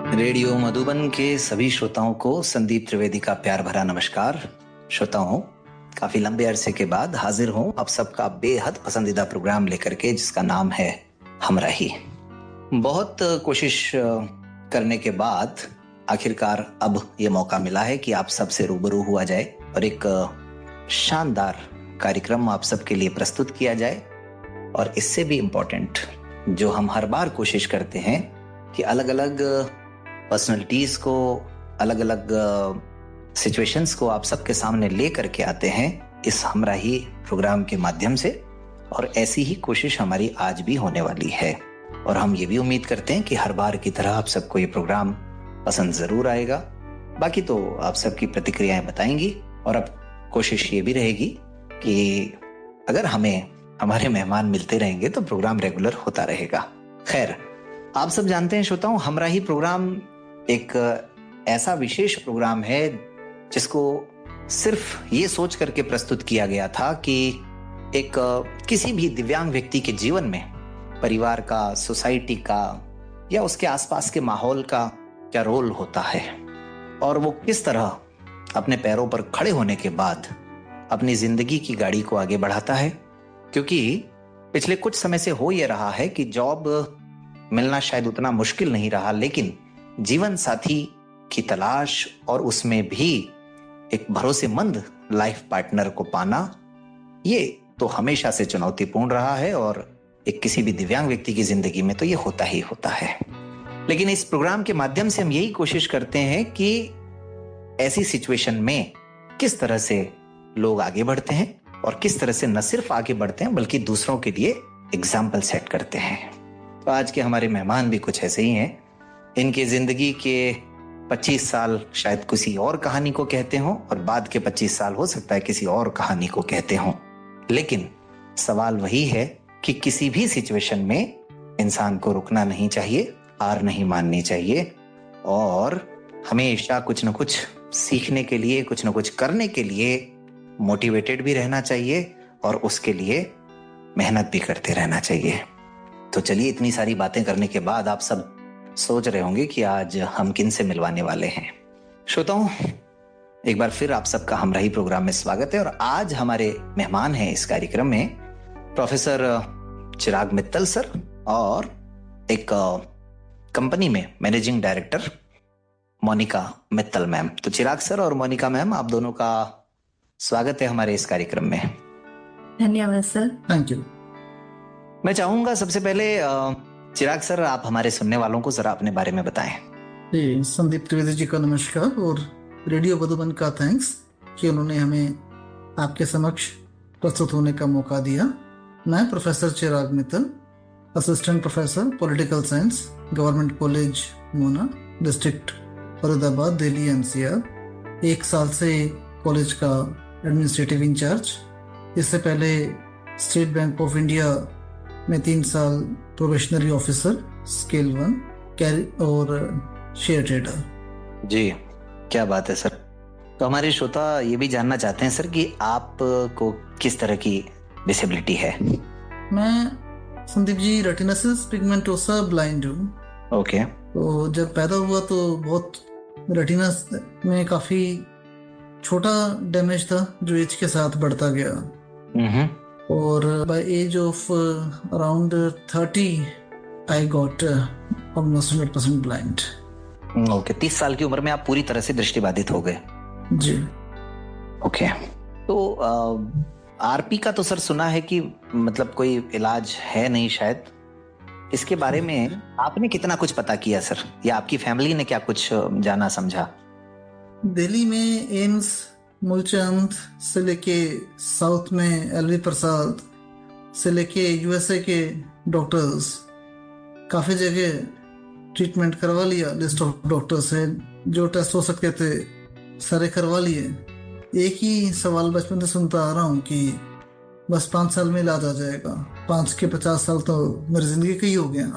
Radio Madhuban के सभी श्रोताओं को संदीप त्रिवेदी का प्यार भरा नमस्कार। श्रोताओं, काफी लंबे अरसे के बाद हाजिर हूं आप सबका बेहद पसंदीदा प्रोग्राम लेकर के, जिसका नाम है हमराही। बहुत कोशिश करने के बाद आखिरकार अब ये मौका मिला है कि आप सबसे रूबरू हुआ जाए और एक शानदार कार्यक्रम आप सबके लिए प्रस्तुत किया जाए। और इससे भी इम्पोर्टेंट, जो हम हर बार कोशिश करते हैं कि अलग अलग पर्सनैलिटीज को, अलग अलग सिचुएशंस को आप सबके सामने ले करके आते हैं इस हमराही प्रोग्राम के माध्यम से। और ऐसी ही कोशिश हमारी आज भी होने वाली है। और हम ये भी उम्मीद करते हैं कि हर बार की तरह आप सबको ये प्रोग्राम पसंद जरूर आएगा। बाकी तो आप सबकी प्रतिक्रियाएं बताएंगी। और अब कोशिश ये भी रहेगी कि अगर हमें हमारे मेहमान मिलते रहेंगे तो प्रोग्राम रेगुलर होता रहेगा। खैर, आप सब जानते हैं श्रोताओं, हमराही प्रोग्राम एक ऐसा विशेष प्रोग्राम है जिसको सिर्फ ये सोच करके प्रस्तुत किया गया था कि एक किसी भी दिव्यांग व्यक्ति के जीवन में परिवार का, सोसाइटी का या उसके आसपास के माहौल का क्या रोल होता है और वो किस तरह अपने पैरों पर खड़े होने के बाद अपनी जिंदगी की गाड़ी को आगे बढ़ाता है। क्योंकि पिछले कुछ समय से हो ये रहा है कि जॉब मिलना शायद उतना मुश्किल नहीं रहा, लेकिन जीवन साथी की तलाश और उसमें भी एक भरोसेमंद लाइफ पार्टनर को पाना, ये तो हमेशा से चुनौतीपूर्ण रहा है। और एक किसी भी दिव्यांग व्यक्ति की जिंदगी में तो ये होता ही होता है। लेकिन इस प्रोग्राम के माध्यम से हम यही कोशिश करते हैं कि ऐसी सिचुएशन में किस तरह से लोग आगे बढ़ते हैं और किस तरह से न सिर्फ आगे बढ़ते हैं बल्कि दूसरों के लिए एग्जाम्पल सेट करते हैं। तो आज के हमारे मेहमान भी कुछ ऐसे ही हैं। इनकी जिंदगी के 25 साल शायद किसी और कहानी को कहते हों और बाद के 25 साल हो सकता है किसी और कहानी को कहते हों। लेकिन सवाल वही है कि किसी भी सिचुएशन में इंसान को रुकना नहीं चाहिए, हार नहीं माननी चाहिए और हमेशा कुछ न कुछ सीखने के लिए, कुछ न कुछ करने के लिए मोटिवेटेड भी रहना चाहिए और उसके लिए मेहनत भी करते रहना चाहिए। तो चलिए, इतनी सारी बातें करने के बाद आप सब सोच रहे होंगे कि आज हम किन से मिलवाने वाले हैं। श्रोताओं, एक बार फिर आप सबका हमराही प्रोग्राम में स्वागत है। और आज हमारे मेहमान हैं इस कार्यक्रम में प्रोफेसर चिराग मित्तल सर और एक कंपनी में managing director Monika Mittal ma'am. तो चिराग सर और मोनिका मैम, आप दोनों का स्वागत है हमारे इस कार्यक्रम में। धन्यवाद सर। Thank you. मैं चाहूंगा सबसे पहले चिराग सर, आप हमारे सुनने वालों को जरा अपने बारे में बताएं। जी, संदीप त्रिवेदी जी का नमस्कार और रेडियो मधुबन का थैंक्स कि उन्होंने हमें आपके समक्ष प्रस्तुत होने का मौका दिया। मैं प्रोफेसर चिराग Mittal, assistant professor political science, government college Mona, district Faridabad, Delhi NCR। 1 साल से कॉलेज का एडमिनिस्ट्रेटिव इंचार्ज। इससे पहले स्टेट बैंक ऑफ इंडिया में 3 साल प्रोबेशनरी ऑफिसर स्केल 1 कैरी और शेयर ट्रेडर। जी, क्या बात है सर। तो हमारे श्रोता ये भी जानना चाहते हैं सर कि आपको किस तरह की डिसेबिलिटी है। मैं संदीप जी रेटिनोसिस पिगमेंटोसा ब्लाइंड हूँ। ओके। तो जब पैदा हुआ तो बहुत रेटिना में काफी छोटा डैमेज था जो एज के साथ बढ़ता गया। और by age of around 30 I got almost 100% blind. Okay, 30 साल की उम्र में आप पूरी तरह से दृष्टिबाधित हो गए। जी। ओके। तो आरपी का तो सर सुना है कि मतलब कोई इलाज है नहीं शायद। इसके बारे में आपने कितना कुछ पता किया सर, या आपकी फैमिली ने क्या कुछ जाना समझा? दिल्ली में एम्स, मूलचंद से लेके साउथ में LV प्रसाद से लेके USA के डॉक्टर्स, काफ़ी जगह ट्रीटमेंट करवा लिया। लिस्ट ऑफ डॉक्टर्स है, जो टेस्ट हो सकते थे सारे करवा लिए। एक ही सवाल बचपन से सुनता आ रहा हूँ कि बस 5 साल में इलाज आ जाएगा। 5 के 50 साल तो मेरी जिंदगी का ही हो गया।